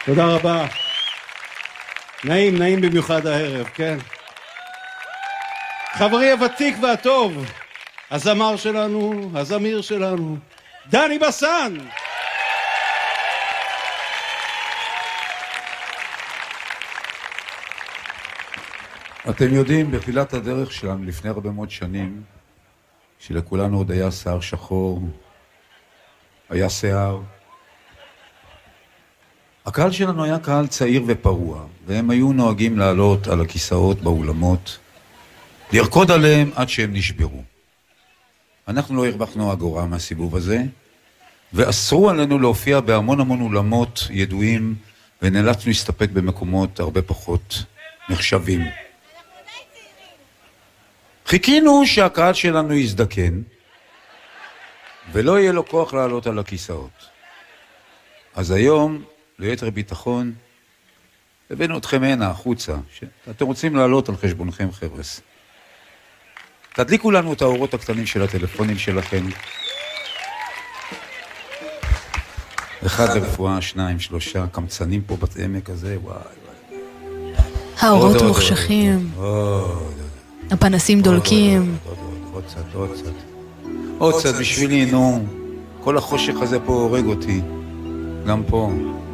תודה רבה. נעים במיוחד הערב, כן? חברי הוותיק והטוב, הזמר שלנו, הזמיר שלנו, דני בסן. אתם יודעים, בתחילת הדרך שלנו, לפני הרבה מאוד שנים, שלכולנו עוד היה שיער שחור, היה שיער. הקהל שלנו היה קהל צעיר ופרוע, והם היו נוהגים לעלות על הכיסאות באולמות, לרקוד עליהם עד שהם נשברו. אנחנו לא הרווחנו אגורה מהסיבוב הזה, ואסרו עלינו להופיע בהמון אולמות ידועים, ונאלצנו להסתפק במקומות הרבה פחות נחשבים. חיכינו שהקהל שלנו יזדקן, ולא יהיה לו כוח לעלות על הכיסאות. אז היום, ליתר ביטחון, הבאנו אתכם הנה, החוצה. אתם רוצים לעלות על חשבונכם, חבר'ס. תדליקו לנו את האורות הקטנים של הטלפונים שלכם. 1 לרפואה, 2, 3, קמצנים פה בת עמק הזה, וואי. האורות מוחשכים. הפנסים דולקים. עוד קצת בשבילי, נו. כל החושך הזה פה הורג אותי. גם פה.